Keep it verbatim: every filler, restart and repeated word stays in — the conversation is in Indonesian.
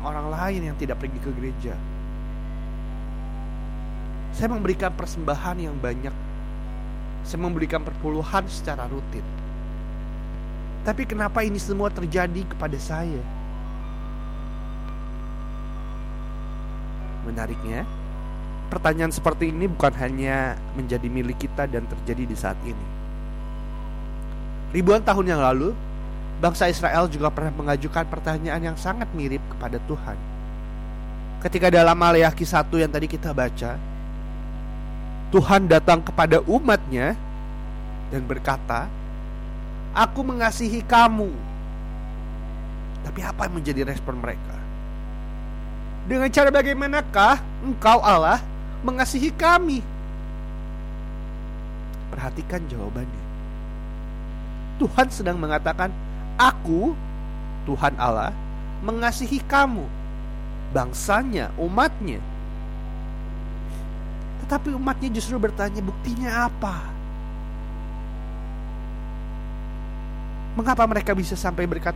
orang lain yang tidak pergi ke gereja. Saya memberikan persembahan yang banyak. Saya memberikan perpuluhan secara rutin. Tapi kenapa ini semua terjadi kepada saya? Menariknya, pertanyaan seperti ini bukan hanya menjadi milik kita dan terjadi di saat ini. Ribuan tahun yang lalu, bangsa Israel juga pernah mengajukan pertanyaan yang sangat mirip kepada Tuhan. Ketika dalam Maleakhi satu yang tadi kita baca, Tuhan datang kepada umatnya dan berkata, "Aku mengasihi kamu." Tapi apa yang menjadi respon mereka? Dengan cara bagaimanakah engkau Allah mengasihi kami? Perhatikan jawabannya. Tuhan sedang mengatakan, "Aku, Tuhan Allah, mengasihi kamu," bangsanya, umatnya. Tetapi umatnya justru bertanya, buktinya apa? Mengapa mereka bisa sampai berkata